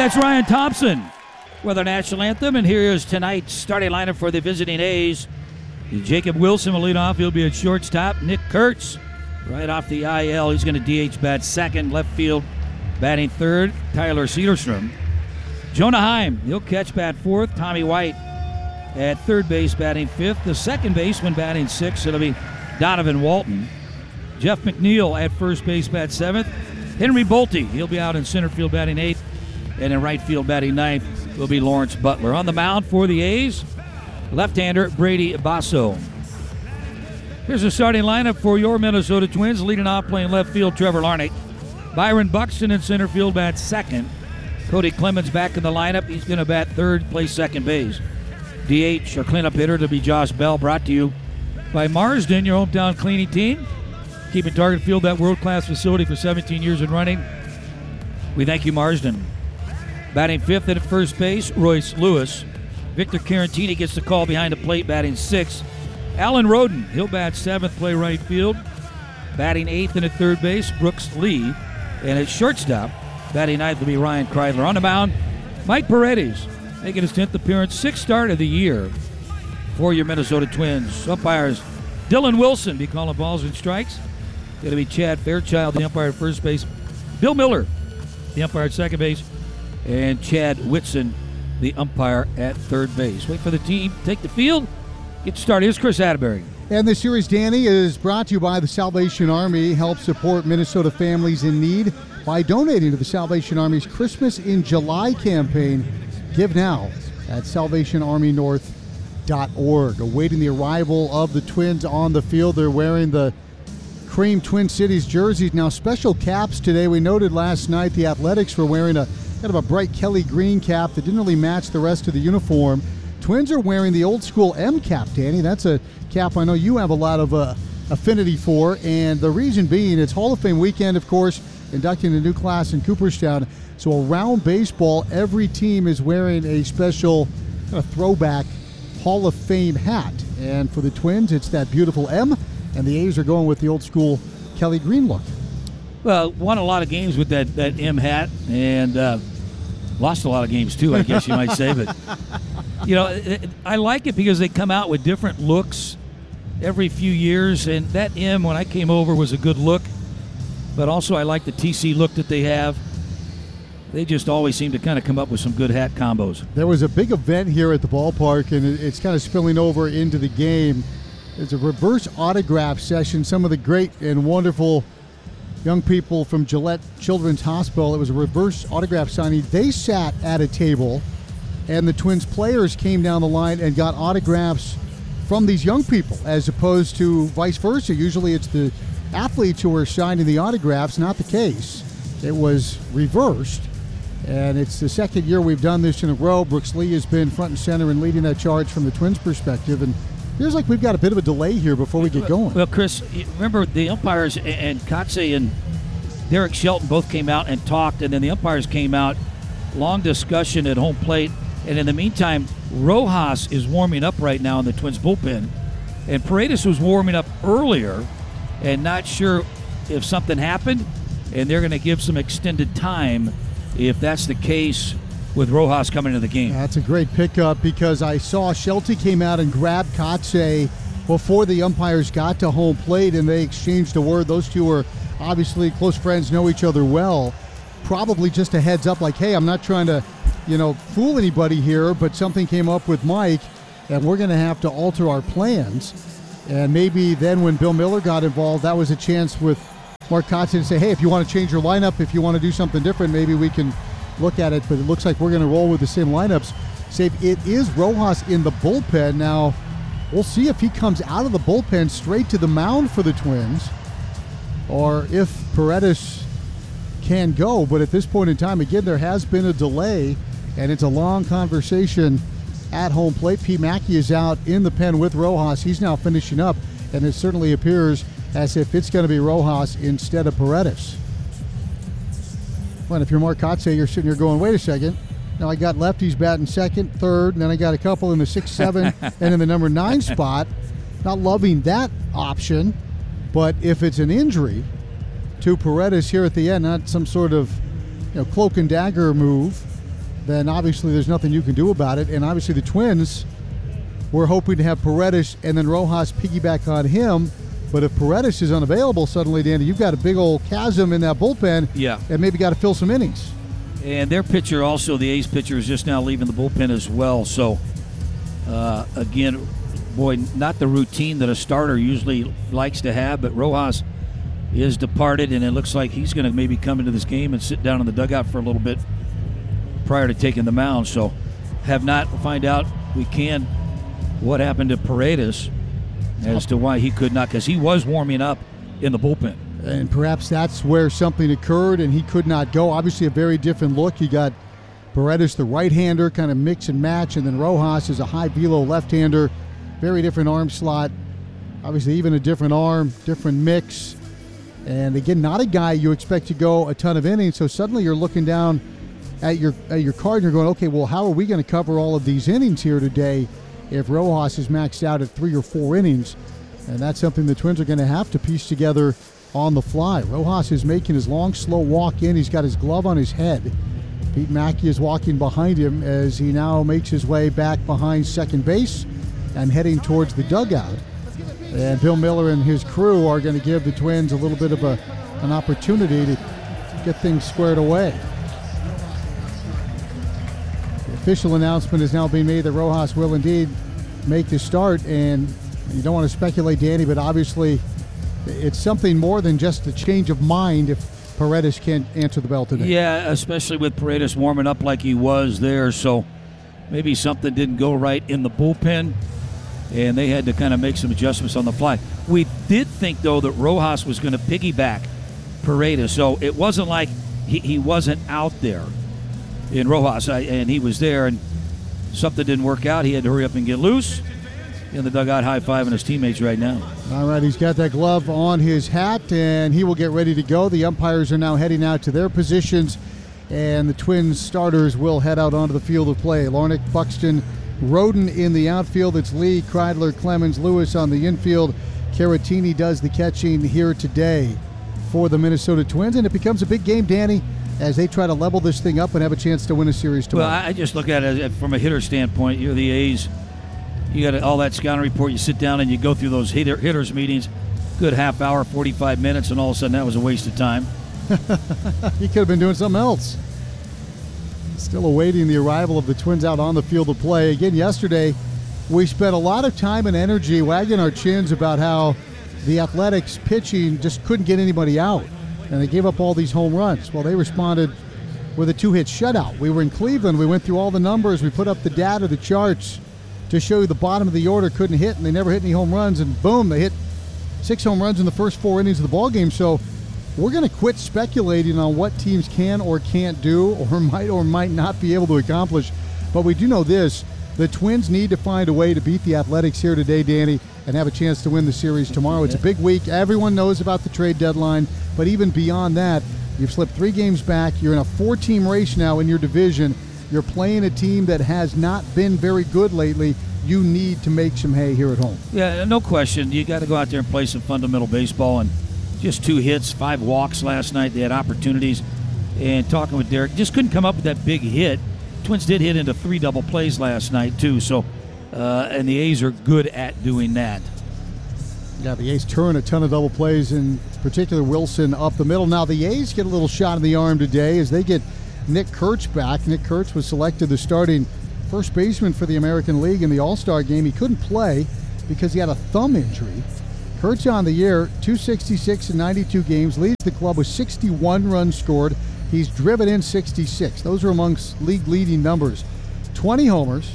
That's Ryan Thompson with our national anthem, and here is tonight's starting lineup for the visiting A's. Jacob Wilson will lead off. He'll be at shortstop. Nick Kurtz right off the IL. He's going to DH bat second. Left field batting third, Tyler Cederstrom. Jonah Heim, he'll catch bat fourth. Tommy White at third base batting fifth. The second baseman batting sixth. It'll be Donovan Walton. Jeff McNeil at first base bat seventh. Henry Bolte, he'll be out in center field batting eighth. And in right field batting ninth will be Lawrence Butler. On the mound for the A's, left-hander Brady Basso. Here's the starting lineup for your Minnesota Twins. Leading off playing left field, Trevor Larnach. Byron Buxton in center field bats second. Cody Clemens back in the lineup. He's going to bat third, play second base. DH or cleanup hitter to be Josh Bell, brought to you by Marsden, your hometown cleaning team. Keeping Target Field that world-class facility for 17 years and running. We thank you, Marsden. Batting fifth at first base, Royce Lewis. Victor Carantini gets the call behind the plate, batting sixth. Alan Roden, he'll bat seventh, play right field. Batting eighth and at third base, Brooks Lee. And at shortstop, batting ninth will be Ryan Kreidler. On the mound, Mike Paredes, making his 10th appearance, sixth start of the year for your Minnesota Twins. Umpires, Dylan Wilson be calling balls and strikes. Going to be Chad Fairchild, the umpire at first base. Bill Miller, the umpire at second base. And Chad Whitson, the umpire at third base. Wait for the team to take the field. Get started. Here's Chris Atterbury. And this series, Danny, is brought to you by the Salvation Army. Help support Minnesota families in need by donating to the Salvation Army's Christmas in July campaign. Give now at salvationarmynorth.org. Awaiting the arrival of the Twins on the field. They're wearing the cream Twin Cities jerseys. Now, special caps today. We noted last night the Athletics were wearing a kind of a bright Kelly green cap that didn't really match the rest of the uniform. Twins are wearing the old school M cap, Danny. That's a cap I know you have a lot of affinity for, and the reason being it's Hall of Fame weekend, of course, inducting a new class in Cooperstown. So around baseball, every team is wearing a special kind of throwback Hall of Fame hat. And for the Twins, it's that beautiful M, and the A's are going with the old school Kelly green look. Well, won a lot of games with that M hat, and lost a lot of games too, I guess you might say. But, you know, I like it because they come out with different looks every few years, and that M, when I came over, was a good look. But also I like the TC look that they have. They just always seem to kind of come up with some good hat combos. There was a big event here at the ballpark, and it's kind of spilling over into the game. It's a reverse autograph session. Some of the great and wonderful young people from Gillette Children's Hospital. It was a reverse autograph signing. They sat at a table, and the Twins players came down the line and got autographs from these young people, as opposed to vice versa. Usually it's the athletes who are signing the autographs. Not the case. It was reversed, and it's the second year we've done this in a row. Brooks Lee has been front and center and leading that charge from the Twins' perspective, and feels like we've got a bit of a delay here before we get going. Well, Chris, remember the umpires and Kotze and Derek Shelton both came out and talked, and then the umpires came out. Long discussion at home plate. And in the meantime, Rojas is warming up right now in the Twins bullpen. And Paredes was warming up earlier and not sure if something happened. And they're going to give some extended time if that's the case with Rojas coming into the game. That's a great pickup because I saw Shelty came out and grabbed Kotze before the umpires got to home plate, and they exchanged a word. Those two are obviously close friends, know each other well. Probably just a heads up like, hey, I'm not trying to, fool anybody here, but something came up with Mike, and we're going to have to alter our plans. And maybe then when Bill Miller got involved, that was a chance with Mark Kotze to say, hey, if you want to change your lineup, if you want to do something different, maybe we can look at it. But it looks like we're going to roll with the same lineups. Save it is Rojas in the bullpen. Now, we'll see if he comes out of the bullpen straight to the mound for the Twins, or if Paredes can go. But at this point in time, again, there has been a delay, and it's a long conversation at home plate. P. Mackey is out in the pen with Rojas. He's now finishing up, and it certainly appears as if it's going to be Rojas instead of Paredes. Well, if you're Mark Kotze, you're sitting here going, wait a second. Now I got lefties batting second, third, and then I got a couple in the 6, 7, and in the number 9 spot. Not loving that option, but if it's an injury to Paredes here at the end, not some sort of cloak and dagger move, then obviously there's nothing you can do about it. And obviously the Twins were hoping to have Paredes and then Rojas piggyback on him. But if Paredes is unavailable suddenly, Danny, you've got a big old chasm in that bullpen. Yeah. And maybe got to fill some innings. And their pitcher also, the A's pitcher, is just now leaving the bullpen as well. So, again, boy, not the routine that a starter usually likes to have, but Rojas is departed, and it looks like he's going to maybe come into this game and sit down in the dugout for a little bit prior to taking the mound. So, have not find out we can what happened to Paredes as to why he could not, because he was warming up in the bullpen. And perhaps that's where something occurred and he could not go. Obviously a very different look. You got Paredes, the right-hander, kind of mix and match, and then Rojas is a high velo left-hander. Very different arm slot. Obviously even a different arm, different mix. And again, not a guy you expect to go a ton of innings. So suddenly you're looking down at your card and you're going, okay, well, how are we going to cover all of these innings here today if Rojas is maxed out at 3 or 4 innings? And that's something the Twins are going to have to piece together on the fly. Rojas is making his long, slow walk in. He's got his glove on his head. Pete Mackey is walking behind him as he now makes his way back behind second base and heading towards the dugout. And Bill Miller and his crew are going to give the Twins a little bit of an opportunity to get things squared away. The official announcement is now being made that Rojas will indeed make the start, and you don't want to speculate, Danny, but obviously it's something more than just a change of mind if Paredes can't answer the bell today. Yeah, especially with Paredes warming up like he was there, so maybe something didn't go right in the bullpen, and they had to kind of make some adjustments on the fly. We did think, though, that Rojas was going to piggyback Paredes, so it wasn't like he wasn't out there in Rojas, and he was there, and something didn't work out. He had to hurry up and get loose. In the dugout, high-fiving his teammates right now. All right, he's got that glove on his hat, and he will get ready to go. The umpires are now heading out to their positions, and the Twins starters will head out onto the field of play. Larnach, Buxton, Roden in the outfield. It's Lee, Kreidler, Clemens, Lewis on the infield. Caratini does the catching here today for the Minnesota Twins, and it becomes a big game, Danny, as they try to level this thing up and have a chance to win a series tomorrow. Well, I just look at it from a hitter standpoint. You're the A's. You got all that scouting report. You sit down and you go through those hitters meetings. Good half hour, 45 minutes, and all of a sudden that was a waste of time. He could have been doing something else. Still awaiting the arrival of the Twins out on the field of play. Again, yesterday we spent a lot of time and energy wagging our chins about how the Athletics pitching just couldn't get anybody out, and they gave up all these home runs. Well, they responded with a 2-hit shutout. We were in Cleveland. We went through all the numbers. We put up the data, the charts, to show you the bottom of the order couldn't hit, and they never hit any home runs, and boom, they hit 6 home runs in the first 4 innings of the ball game. So we're going to quit speculating on what teams can or can't do or might not be able to accomplish. But we do know this: the Twins need to find a way to beat the Athletics here today, Danny, and have a chance to win the series tomorrow. It's a big week. Everyone knows about the trade deadline, but even beyond that, you've slipped 3 games back. You're in a 4-team race now in your division. You're playing a team that has not been very good lately. You need to make some hay here at home. Yeah, no question. You got to go out there and play some fundamental baseball. And just 2 hits, 5 walks last night. They had opportunities. And talking with Derek, just couldn't come up with that big hit. Twins did hit into 3 double plays last night, too. So, and the A's are good at doing that. Yeah, the A's turn a ton of double plays, in particular Wilson up the middle. Now, the A's get a little shot in the arm today as they get Nick Kurtz back. Nick Kurtz was selected the starting first baseman for the American League in the All-Star game. He couldn't play because he had a thumb injury. Kurtz on the year, 266 in 92 games, leads the club with 61 runs scored. He's driven in 66. Those are amongst league-leading numbers. 20 homers,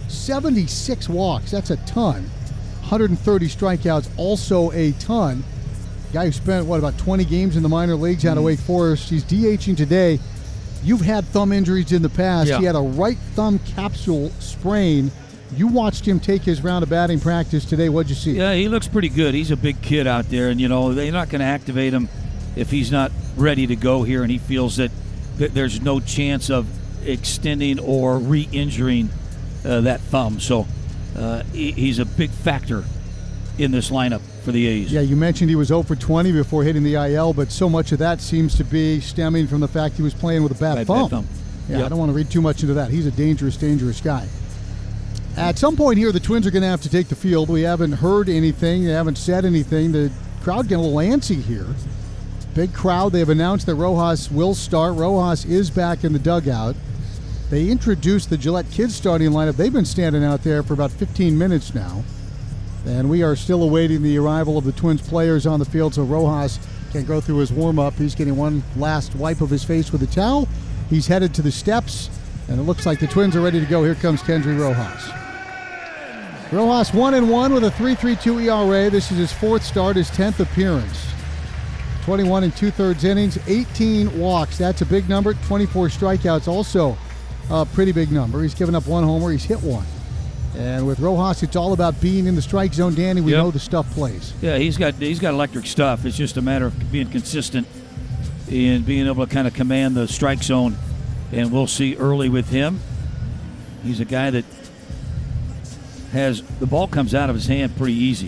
76 walks. That's a ton. 130 strikeouts, also a ton. Guy who spent, about 20 games in the minor leagues out of Wake Forest. He's DHing today. You've had thumb injuries in the past. Yeah. He had a right thumb capsule sprain. You watched him take his round of batting practice today. What'd you see? Yeah, he looks pretty good. He's a big kid out there, and, they're not going to activate him if he's not ready to go here and he feels that there's no chance of extending or re-injuring that thumb. So he's a big factor in this lineup for the A's. Yeah, you mentioned he was 0 for 20 before hitting the IL, but so much of that seems to be stemming from the fact he was playing with a bad thumb. Yeah, Yep. I don't want to read too much into that. He's a dangerous, dangerous guy. At some point here, the Twins are going to have to take the field. We haven't heard anything. They haven't said anything. The crowd getting a little antsy here. Big crowd. They have announced that Rojas will start. Rojas is back in the dugout. They introduced the Gillette Kids starting lineup. They've been standing out there for about 15 minutes now. And we are still awaiting the arrival of the Twins players on the field, so Rojas can go through his warm-up. He's getting one last wipe of his face with a towel. He's headed to the steps, and it looks like the Twins are ready to go. Here comes Kendry Rojas. Rojas 1-1 with a 3.32 ERA. This is his 4th start, his 10th appearance. 21 2/3 innings, 18 walks. That's a big number. 24 strikeouts, also a pretty big number. He's given up 1 homer. He's hit 1. And with Rojas, it's all about being in the strike zone. Danny, we know the stuff plays. Yeah, he's got electric stuff. It's just a matter of being consistent and being able to kind of command the strike zone. And we'll see early with him. He's a guy that has the ball comes out of his hand pretty easy.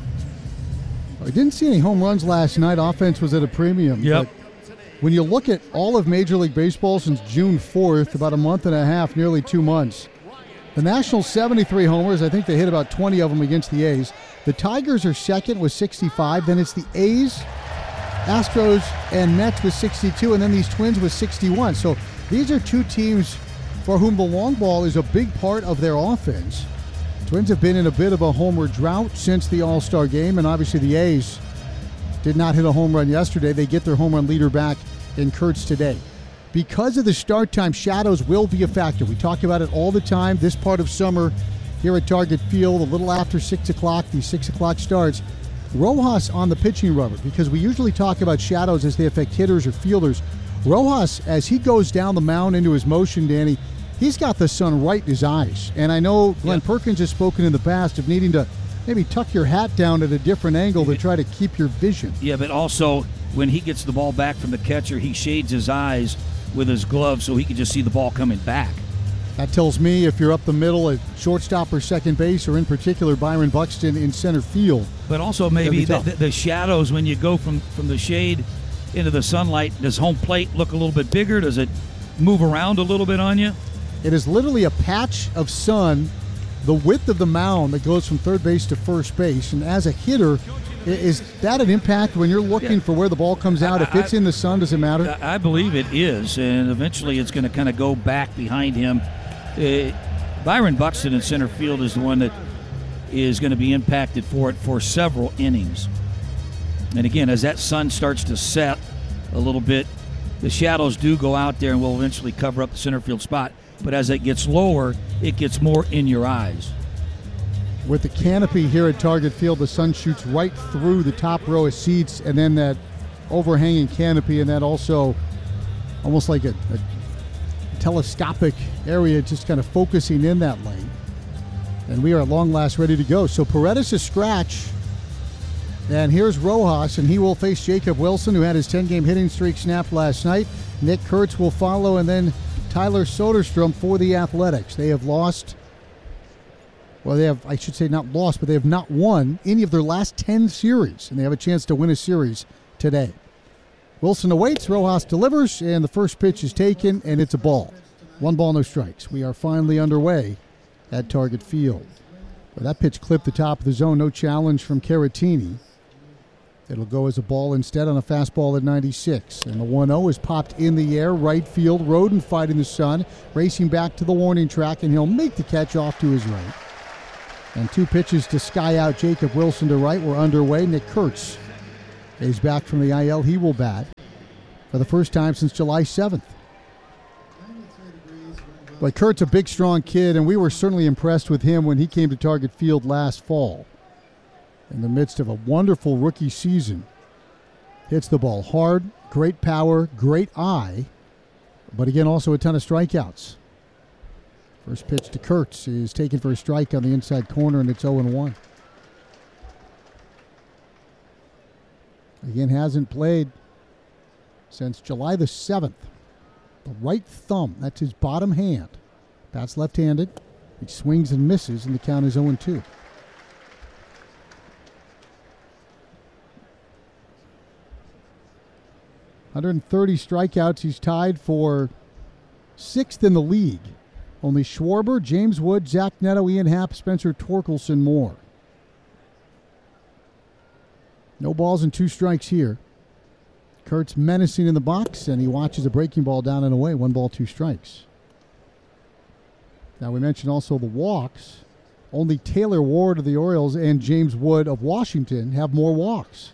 I didn't see any home runs last night. Offense was at a premium. Yep. But when you look at all of Major League Baseball since June 4th, about a month and a half, nearly 2 months, the Nationals 73 homers. I think they hit about 20 of them against the A's. The Tigers are second with 65. Then it's the A's, Astros, and Mets with 62, and then these Twins with 61. So these are 2 teams for whom the long ball is a big part of their offense. Twins have been in a bit of a homer drought since the All-Star game, and obviously the A's did not hit a home run yesterday. They get their home run leader back in Kurtz today. Because of the start time, shadows will be a factor. We talk about it all the time this part of summer here at Target Field, a little after 6 o'clock, these 6 o'clock starts. Rojas on the pitching rubber, because we usually talk about shadows as they affect hitters or fielders. Rojas, as he goes down the mound into his motion, Danny, he's got the sun right in his eyes. And I know Glenn Perkins has spoken in the past of needing to maybe tuck your hat down at a different angle to try to keep your vision. Yeah, but also when he gets the ball back from the catcher, he shades his eyes with his glove so he can just see the ball coming back. That tells me if you're up the middle at shortstop or second base, or in particular Byron Buxton in center field. But also maybe the shadows when you go from the shade into the sunlight, does home plate look a little bit bigger? Does it move around a little bit on you? It is literally a patch of sun, the width of the mound that goes from third base to first base. And as a hitter, is that an impact when you're looking for where the ball comes out? If it's in the sun, does it matter? I believe it is, and eventually it's going to kind of go back behind him. Byron Buxton in center field is the one that is going to be impacted for it for several innings. And again, as that sun starts to set a little bit, the shadows do go out there and will eventually cover up the center field spot. But as it gets lower, it gets more in your eyes. With the canopy here at Target Field, the sun shoots right through the top row of seats, and then that overhanging canopy, and that also almost like a telescopic area just kind of focusing in that lane. And we are at long last ready to go. So Paredes is scratch. And here's Rojas, and he will face Jacob Wilson, who had his 10-game hitting streak snapped last night. Nick Kurtz will follow, and then Tyler Soderstrom for the Athletics. They have lost, well, they have, I should say not lost, but they have not won any of their last 10 series, and they have a chance to win a series today. Wilson awaits, Rojas delivers, and the first pitch is taken, and it's a ball. 1 ball, no strikes. We are finally underway at Target Field. Well, that pitch clipped the top of the zone, no challenge from Caratini. It'll go as a ball instead on a fastball at 96. And the 1-0 is popped in the air, right field. Roden fighting the sun, racing back to the warning track, and he'll make the catch off to his right. And 2 pitches to sky out Jacob Wilson to right. We're underway. Nick Kurtz is back from the IL. He will bat for the first time since July 7th. But Kurt's a big, strong kid, and we were certainly impressed with him when he came to Target Field last fall. In the midst of a wonderful rookie season. Hits the ball hard, great power, great eye, but again, also a ton of strikeouts. First pitch to Kurtz is taken for a strike on the inside corner, and it's 0-1. Again, hasn't played since July the 7th. The right thumb, that's his bottom hand. Bats left-handed. He swings and misses, and the count is 0-2. .130 strikeouts. He's tied for 6th in the league. Only Schwarber, James Wood, Zach Neto, Ian Happ, Spencer Torkelson more. No balls and 2 strikes here. Kurtz menacing in the box, and he watches a breaking ball down and away. 1 ball, 2 strikes. Now we mentioned also the walks. Only Taylor Ward of the Orioles and James Wood of Washington have more walks.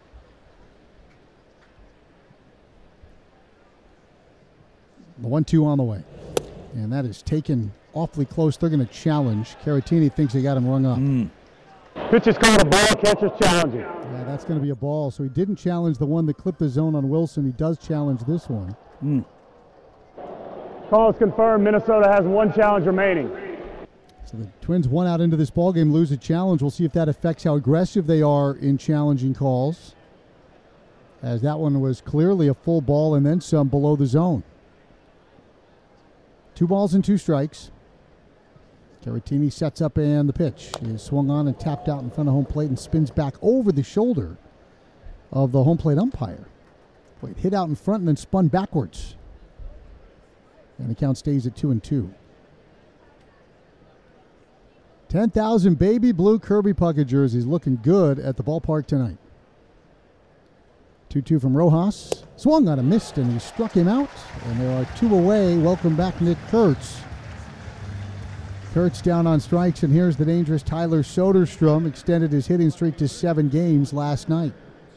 The 1-2 on the way. And that is taken awfully close. They're going to challenge. Caratini thinks they got him rung up. Pitch is called a ball, catcher's challenging. Yeah, that's going to be a ball. So he didn't challenge the one that clipped the zone on Wilson. He does challenge this one. Call is confirmed. Minnesota has 1 challenge remaining. So the Twins 1 out into this ballgame, lose a challenge. We'll see if that affects how aggressive they are in challenging calls, as that one was clearly a full ball and then some below the zone. 2 balls and 2 strikes. Caratini sets up, and the pitch is swung on and tapped out in front of home plate and spins back over the shoulder of the home plate umpire. Wait, hit out in front and then spun backwards. And the count stays at 2-2. 10,000 baby blue Kirby Puckett jerseys looking good at the ballpark tonight. 2-2 from Rojas. Swung on a missed, and he struck him out. And there are 2 away. Welcome back, Nick Kurtz. Kurtz down on strikes, and here's the dangerous Tyler Soderstrom. Extended his hitting streak to 7 games last night.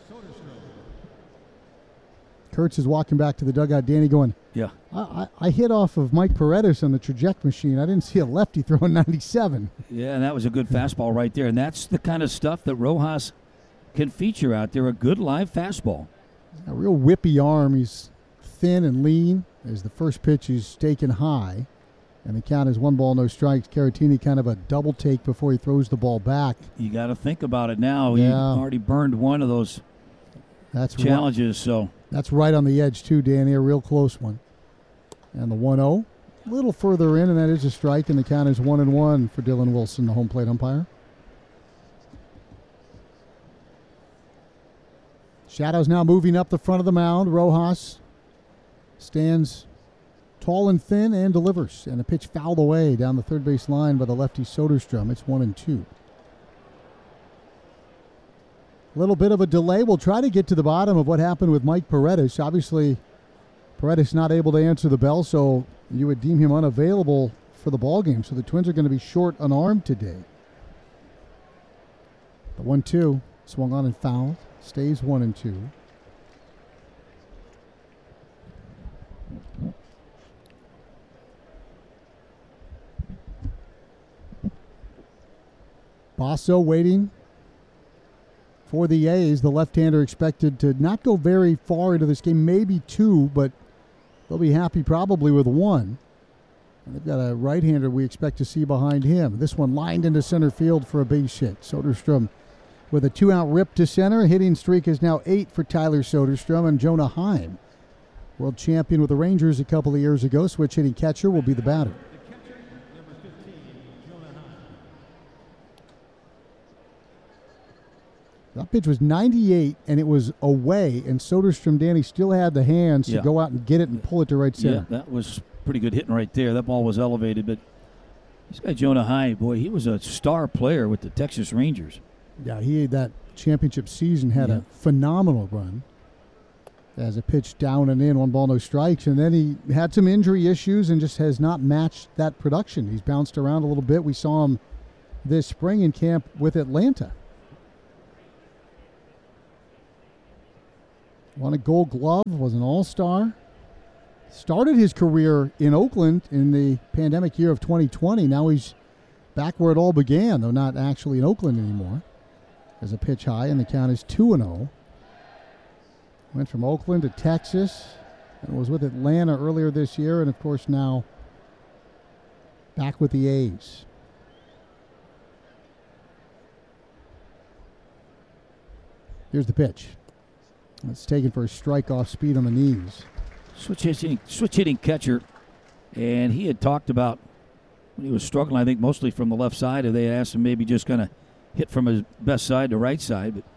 Kurtz is walking back to the dugout. Danny going, Yeah. I hit off of Mike Paredes on the traject machine. I didn't see a lefty throwing 97. Yeah, and that was a good fastball right there. And that's the kind of stuff that Rojas can feature out there, a good live fastball. A real whippy arm. He's thin and lean. As the first pitch is taken high, and the count is 1 ball, no strikes. Caratini kind of a double take before he throws the ball back. You got to think about it now. Yeah. You already burned one of those challenges, so that's right on the edge too, Danny. A real close one. And the 1-0, a little further in, and that is a strike, and the count is 1-1 for Dylan Wilson, the home plate umpire. Shadows now moving up the front of the mound. Rojas stands tall and thin and delivers. And a pitch fouled away down the third base line by the lefty Soderstrom. It's 1-2. A little bit of a delay. We'll try to get to the bottom of what happened with Mike Paredes. Obviously, Paredes not able to answer the bell, so you would deem him unavailable for the ballgame. So the Twins are going to be short unarmed today. The 1-2 swung on and fouled. Stays 1-2. Basso waiting for the A's. The left-hander expected to not go very far into this game, maybe 2, but they'll be happy probably with 1. And they've got a right-hander we expect to see behind him. This one lined into center field for a base hit. Soderstrom with a 2-out rip to center. Hitting streak is now 8 for Tyler Soderstrom. And Jonah Heim, world champion with the Rangers a couple of years ago, switch hitting catcher, will be the batter. That pitch was 98, and it was away, and Soderstrom, Danny, still had the hands to go out and get it and pull it to right center. Yeah, that was pretty good hitting right there. That ball was elevated, but this guy Jonah Heim, boy, he was a star player with the Texas Rangers. Yeah, that championship season had a phenomenal run. As a pitch down and in, 1 ball, no strikes, and then he had some injury issues and just has not matched that production. He's bounced around a little bit. We saw him this spring in camp with Atlanta. Won a Gold Glove, was an all-star. Started his career in Oakland in the pandemic year of 2020. Now he's back where it all began, though not actually in Oakland anymore. As a pitch high, and the count is 2-0. Went from Oakland to Texas, and was with Atlanta earlier this year, and of course now back with the A's. Here's the pitch. It's taken for a strike off speed on the knees. Switch hitting catcher, and he had talked about when he was struggling, I think mostly from the left side, and they asked him maybe just kind of hit from his best side to right side, but